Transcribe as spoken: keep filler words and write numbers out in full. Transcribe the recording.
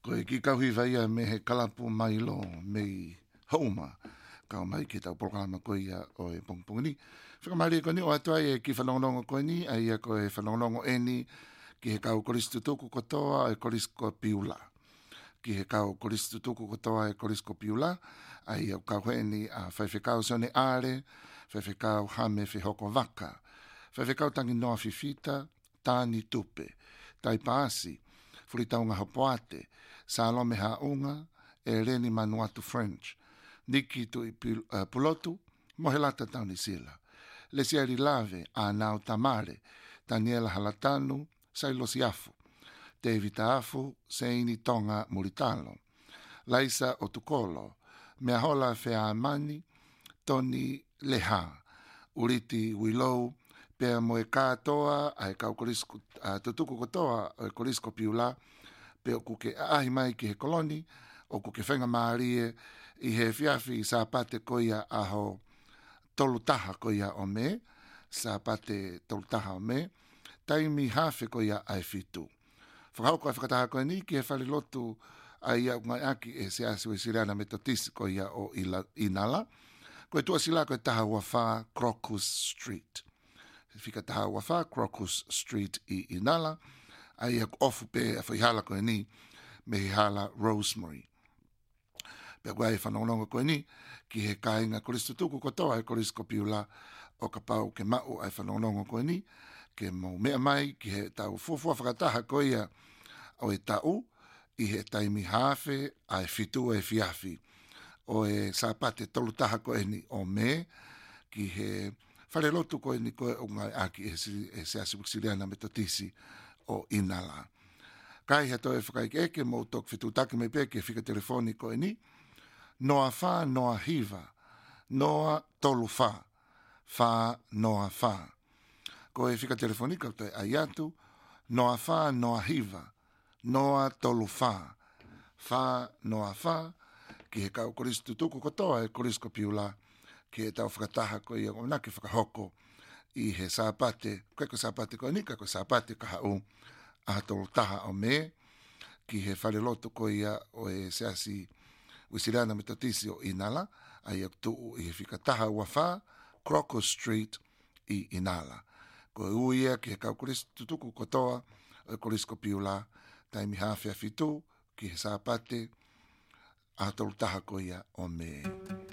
Ko e ki kauhi vaia me he kalapu mailo me hauma. Kau mai ki tau programa ko ia o e pongpongini. Whakamari ko ni o atua e ki whanongonongo ko ni, a ia ko e whanongonongo eni ki he kau koristu tuku kotoa e korisko piula. Ki he kau koristu tuku kotoa e korisko piula, a ia kau heni a whaiwhekau sone are, whaiwhekau hame whihoko waka. Whaiwhekau tangi noa fifita, tāni tupe, tai paasi, Furitaunga hapoate, Salome haunga, e reni manuatu French, Niki tu i uh, pulotu, mohelata tauni sila. Lesiari lave, a nau tamare, Daniela halatanu, Sailos yafu, David afu, Seini tonga muritalo, Laisa otukolo, Meahola fea amani, Tony leha, Uriti wilou, Pea moe kātoa, ai kau korisko, uh, tutuku kotoa, ai korisko piula, pea kuke ahi mai ki he koloni, o kuke whenga maarie, i he fiafi i sāpate koia aho tolu taha koia o me, sāpate tolu taha o me, taimi hawhi koia ai fitu. Whakau koe whakataha koe ni, ki he whali lotu ai au ngai aki e se asiwe sirena metotisi koia o ila, inala, koe tua sila koe taha wawha Crocus Street. Fika taha wawha, Crocus Street i Inala, ai ak ofu pe a whaihala koe ni, me hi hala Rosemary. Pea koe ai whanongonga koe ni, ki he kāinga koristo tuku kotoa e korisko piula o ka pau ke mau ai whanongonga koe ni, ke mau mea mai, ki he tau fufua whakataha koe ia o e tau, i he taimi hawhe ai fitu e fiafi, o e sāpate tolutaha koe ni o me, ki he whare lotu koe ni koe o ngai aki e, si, e se asibuksiriana me totisi o Inala. Kai hato e whakaik eke mō tok whitu take me peke whika telefoni koe ni, noa wha noa hiva, noa tolu wha, wha noa wha. Koe whika telefoni kau toi aiatu, noa wha noa hiva, noa tolu wha, wha noa wha, ki he kau koristu tuku kotoa e korisko piula, ki e tau whakataha ko ia o nake whakahoko i he sāpate, koe ko sāpate ko nika, ko sāpate ka hau a tolu taha o me, ki he whare loto ko ia o e seasi wisirana me totisi o Inala, ai ak tuu i he whakataha wawha, Crocus Street i Inala. Ko e uia ki he kau koristu tuku kotoa, o korisko piula, taimi hawhia fitu, ki he sāpate, a tolu taha ko ia o me.